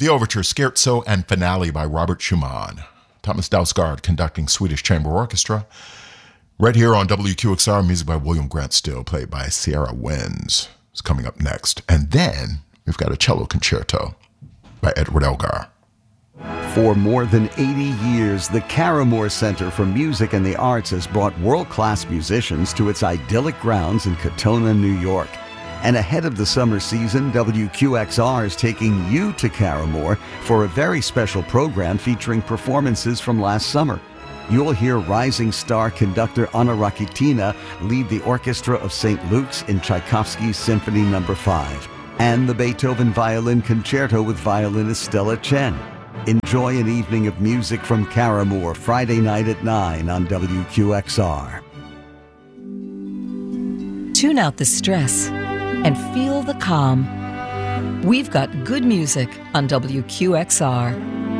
The Overture, Scherzo, and Finale by Robert Schumann. Thomas Dausgaard conducting Swedish Chamber Orchestra. Right here on WQXR, music by William Grant Still, played by Sierra Winds. It's coming up next. And then we've got a cello concerto by Edward Elgar. For more than 80 years, the Caramore Center for Music and the Arts has brought world-class musicians to its idyllic grounds in Katonah, New York. And ahead of the summer season, WQXR is taking you to Caramore for a very special program featuring performances from last summer. You'll hear rising star conductor Anna Rakitina lead the orchestra of St. Luke's in Tchaikovsky's Symphony No. 5, and the Beethoven Violin Concerto with violinist Stella Chen. Enjoy an evening of music from Caramore Friday night at 9 on WQXR. Tune out the stress and feel the calm. We've got good music on WQXR.